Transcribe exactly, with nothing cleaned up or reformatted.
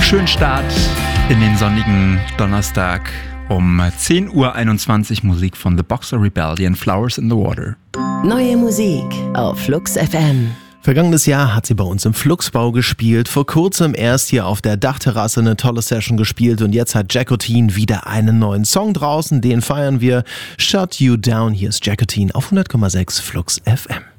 schönen Start in den sonnigen Donnerstag um zehn Uhr einundzwanzig. Musik von The Boxer Rebellion, Flowers in the Water. Neue Musik auf Flux F M. Vergangenes Jahr hat sie bei uns im Fluxbau gespielt, vor kurzem erst hier auf der Dachterrasse eine tolle Session gespielt und jetzt hat Jacotine wieder einen neuen Song draußen, den feiern wir. Shut You Down, hier ist Jacotine auf hundert Komma sechs Flux F M.